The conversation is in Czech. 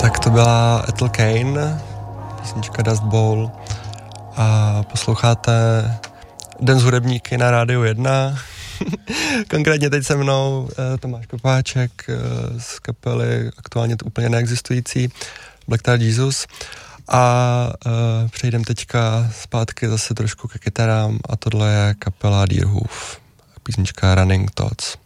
Tak to byla Ethel Cain, písnička Dust Bowl a posloucháte Den z hudebníky na Rádiu 1. Konkrétně teď se mnou Tomáš Kopáček z kapely aktuálně to úplně neexistující Black Tar Jesus a přejdem teďka zpátky zase trošku ke kytarám a tohle je kapela Deerhoof, písnička Running Thoughts.